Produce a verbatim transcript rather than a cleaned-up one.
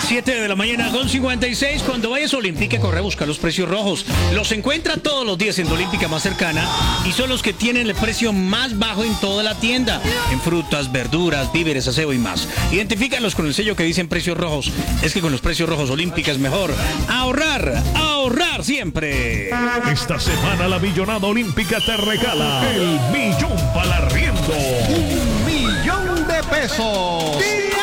siete de la mañana con cincuenta y seis. Cuando vayas a Olímpica, corre a buscar los precios rojos. Los encuentra todos los días en tu Olímpica más cercana y son los que tienen el precio más bajo en toda la tienda. En frutas, verduras, víveres, aseo y más. Identifícalos con el sello que dicen precios rojos. Es que con los precios rojos Olímpica es mejor ahorrar, ahorrar siempre. Esta semana la Millonada Olímpica te regala el millón para arriendo. Un millón de pesos.